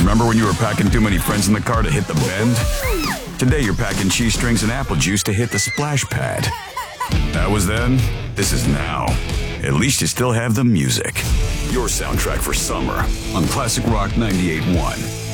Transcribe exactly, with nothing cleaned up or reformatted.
Remember when you were packing too many friends in the car to hit the bend? Today you're packing cheese strings and apple juice to hit the splash pad. That was then, this is now. At least you still have the music. Your soundtrack for summer on Classic Rock ninety-eight point one.